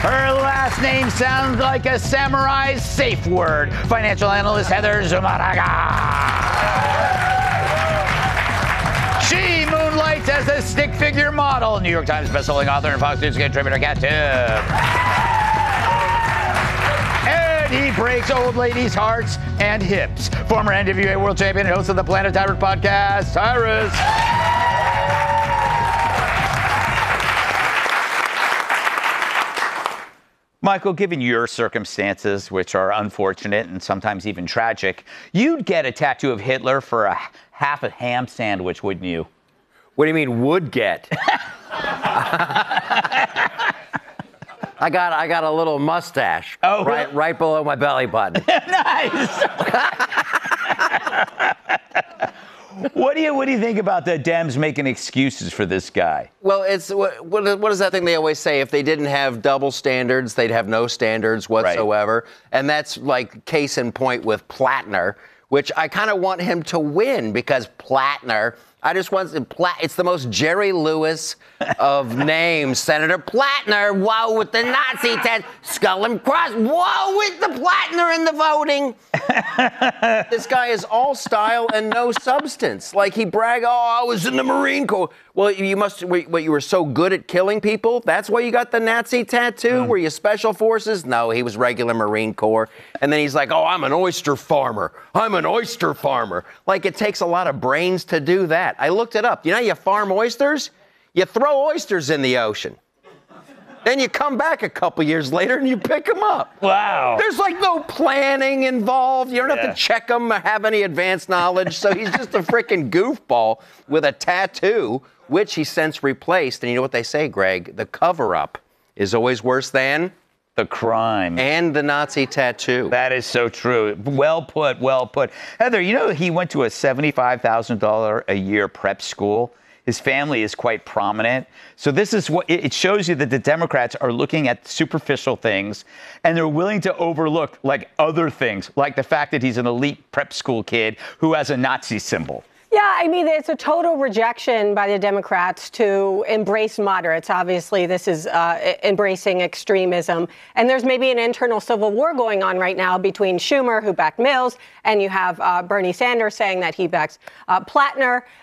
Her last name sounds like a samurai's safe word. Financial analyst Heather Zumaraga. She moonlights as a stick figure model. New York Times bestselling author and Fox News contributor Kat Tipp. And he breaks old ladies' hearts and hips. Former NWA world champion and host of the Planet Tyrant podcast, Cyrus. Michael, given your circumstances, which are unfortunate and sometimes even tragic, you'd get a tattoo of Hitler for half a ham sandwich, wouldn't you? What do you mean, would get? I got a little mustache right below my belly button. Nice. What do you think about the Dems making excuses for this guy? Well, it's what is that thing they always say? If they didn't have double standards, they'd have no standards whatsoever. Right. And that's like case in point with Plattner, which I kind of want him to win because Plattner. I just want it's the most Jerry Lewis of names. Senator Plattner, whoa, with the Nazi test, skull and cross, whoa, with the Plattner in the voting. This guy is all style and no substance. Like he bragged, I was in the Marine Corps. Well, you were so good at killing people? That's why you got the Nazi tattoo? Were you special forces? No, he was regular Marine Corps. And then he's like, I'm an oyster farmer. I'm an oyster farmer. Like it takes a lot of brains to do that. I looked it up. You know how you farm oysters? You throw oysters in the ocean. Then you come back a couple years later and you pick them up. Wow. There's like no planning involved. You don't have to check them or have any advanced knowledge. So he's just a freaking goofball with a tattoo, which he since replaced. And you know what they say, Greg? The cover-up is always worse than the crime. And the Nazi tattoo. That is so true. Well put, well put. Heather, you know he went to a $75,000 a year prep school. His family is quite prominent. So this is what it shows you, that the Democrats are looking at superficial things and they're willing to overlook like other things, like the fact that he's an elite prep school kid who has a Nazi symbol. Yeah, I mean, it's a total rejection by the Democrats to embrace moderates. Obviously, this is embracing extremism. And there's maybe an internal civil war going on right now between Schumer, who backed Mills, and you have Bernie Sanders saying that he backs Plattner.